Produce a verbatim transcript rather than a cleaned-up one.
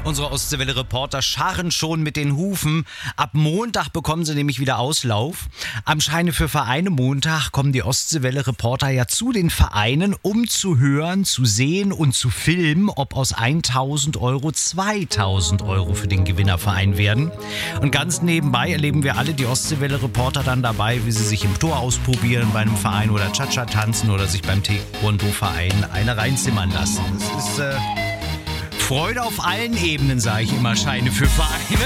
Unsere Ostseewelle-Reporter scharren schon mit den Hufen. Ab Montag bekommen sie nämlich wieder Auslauf. Am Scheine für Vereine Montag kommen die Ostseewelle-Reporter ja zu den Vereinen, um zu hören, zu sehen und zu filmen, ob aus tausend Euro zweitausend Euro für den Gewinnerverein werden. Und ganz nebenbei erleben wir alle die Ostseewelle-Reporter dann dabei, wie sie sich im Tor ausprobieren bei einem Verein oder Cha-Cha tanzen oder sich beim Taekwondo-Verein eine reinzimmern lassen. Das ist äh, Freude auf allen Ebenen, sage ich immer, Scheine für Vereine.